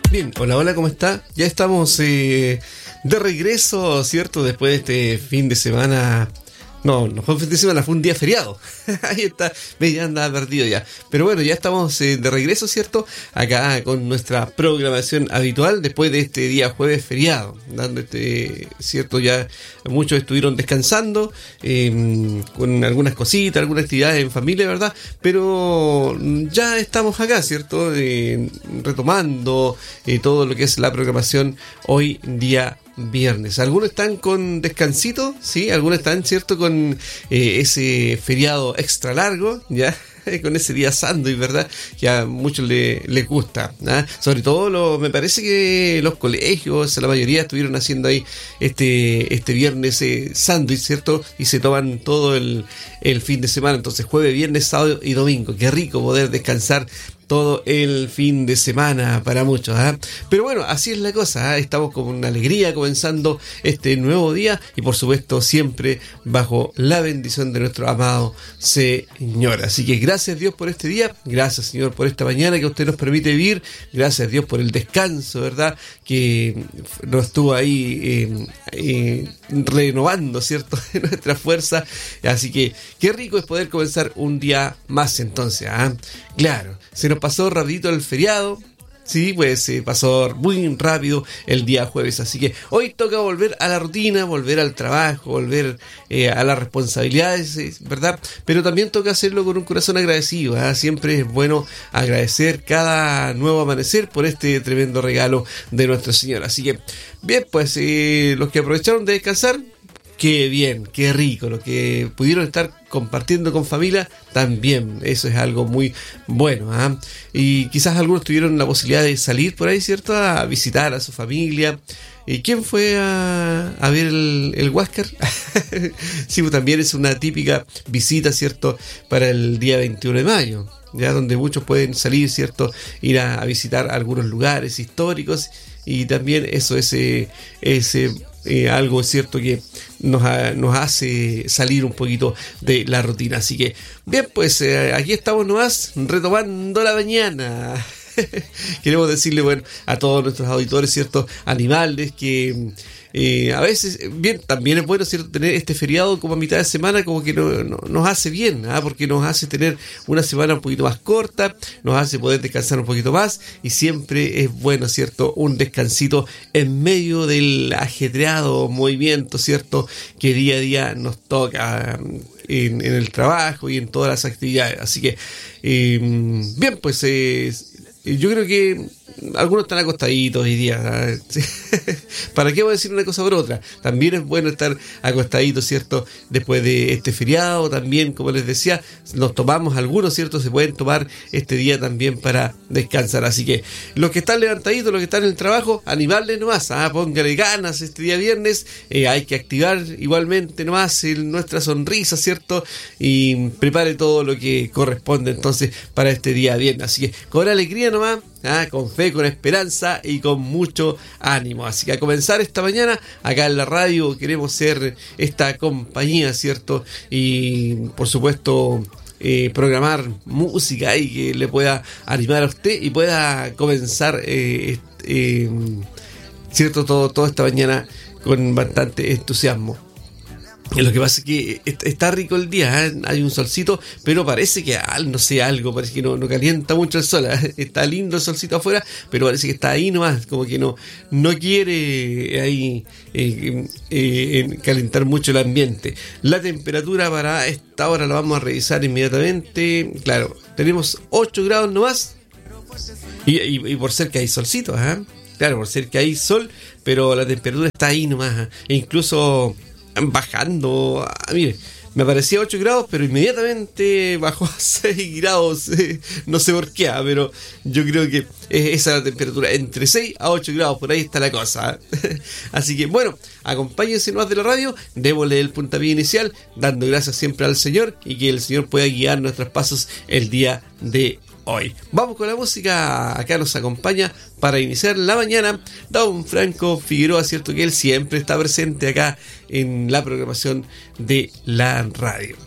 Bien, hola, hola, ¿cómo está? Ya estamos de regreso, ¿cierto? Después de este fin de semana. No fue un fin de semana, fue un día feriado. Ahí está, ya andaba perdido ya. Pero bueno, ya estamos de regreso, ¿cierto? Acá con nuestra programación habitual después de este día jueves feriado. Dando ¿cierto? Ya muchos estuvieron descansando con algunas cositas, algunas actividades en familia, ¿verdad? Pero ya estamos acá, ¿cierto? Retomando todo lo que es la programación hoy día viernes. Algunos están con descansito, sí, algunos están, cierto, con ese feriado extra largo, ya, con ese día sándwich, ¿verdad? Que a muchos les gusta, ¿ah? Sobre todo me parece que los colegios, la mayoría estuvieron haciendo ahí este viernes sándwich, ¿cierto? Y se toman todo el fin de semana, entonces jueves, viernes, sábado y domingo. Qué rico poder descansar todo el fin de semana para muchos, ¿eh? Pero bueno, así es la cosa, ¿eh? Estamos con una alegría comenzando este nuevo día y por supuesto siempre bajo la bendición de nuestro amado Señor. Así que gracias Dios por este día, gracias Señor por esta mañana que usted nos permite vivir, gracias Dios por el descanso, ¿verdad? Que nos estuvo ahí renovando, ¿cierto? Nuestra fuerza. Así que qué rico es poder comenzar un día más entonces, ¿eh? Claro, se nos pasó rapidito el feriado. Sí, pues pasó muy rápido el día jueves, así que hoy toca volver a la rutina, volver al trabajo, volver a las responsabilidades, ¿verdad? Pero también toca hacerlo con un corazón agradecido, ¿eh? Siempre es bueno agradecer cada nuevo amanecer por este tremendo regalo de nuestro Señor. Así que, bien, pues los que aprovecharon de descansar, qué bien, qué rico, lo que pudieron estar compartiendo con familia, también, eso es algo muy bueno, ¿eh? Y quizás algunos tuvieron la posibilidad de salir por ahí, ¿cierto? A visitar a su familia. ¿Y quién fue a ver el Huáscar? Sí, pues también es una típica visita, ¿cierto? Para el día 21 de mayo, ya donde muchos pueden salir, ¿cierto? Ir a visitar algunos lugares históricos y también eso es algo cierto que nos hace salir un poquito de la rutina. Así que, bien, pues aquí estamos nomás retomando la mañana. Queremos decirle, bueno, a todos nuestros auditores, ¿cierto? Animales que a veces, bien, también es bueno, ¿cierto? Tener este feriado como a mitad de semana, como que nos hace bien, ¿ah? Porque nos hace tener una semana un poquito más corta, nos hace poder descansar un poquito más y siempre es bueno, ¿cierto? Un descansito en medio del ajetreado movimiento, ¿cierto? Que día a día nos toca en el trabajo y en todas las actividades. Así que, bien, pues yo creo que algunos están acostaditos hoy día, ¿sí? ¿Para qué voy a decir una cosa por otra? También es bueno estar acostaditos, ¿cierto? Después de este feriado, también, como les decía, nos tomamos algunos, ¿cierto? Se pueden tomar este día también para descansar. Así que los que están levantaditos, los que están en el trabajo, animarles nomás, póngale ganas este día viernes. Hay que activar igualmente nomás nuestra sonrisa, ¿cierto? Y prepare todo lo que corresponde entonces para este día viernes. Así que con alegría nomás, con fe, con esperanza y con mucho ánimo. Así que a comenzar esta mañana acá en la radio queremos ser esta compañía, ¿cierto? Y por supuesto programar música y que le pueda animar a usted y pueda comenzar ¿cierto? Toda esta mañana con bastante entusiasmo. Lo que pasa es que está rico el día, ¿eh? Hay un solcito, pero parece que, no sé, parece que no calienta mucho el sol, ¿eh? Está lindo el solcito afuera, pero parece que está ahí nomás, como que no quiere ahí calentar mucho el ambiente. La temperatura para esta hora la vamos a revisar inmediatamente. Claro, tenemos 8 grados nomás, y por ser que hay solcito, ¿eh? Claro, por ser que hay sol, pero la temperatura está ahí nomás, ¿eh? E incluso bajando, mire, me aparecía 8 grados, pero inmediatamente bajó a 6 grados, no sé por qué, pero yo creo que esa es la temperatura, entre 6 a 8 grados, por ahí está la cosa. Así que bueno, acompáñense más de la radio, démosle el puntapié inicial, dando gracias siempre al Señor y que el Señor pueda guiar nuestros pasos el día de hoy. Vamos con la música. Acá nos acompaña para iniciar la mañana Don Franco Figueroa, cierto que él siempre está presente acá en la programación de la radio.